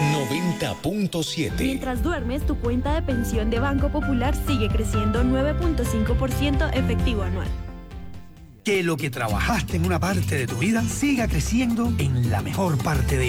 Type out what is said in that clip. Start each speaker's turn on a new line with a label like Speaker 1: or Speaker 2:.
Speaker 1: 90.7.
Speaker 2: Mientras duermes, tu cuenta de pensión de Banco Popular sigue creciendo 9.5% efectivo anual.
Speaker 3: Que lo que trabajaste en una parte de tu vida siga creciendo en la mejor parte de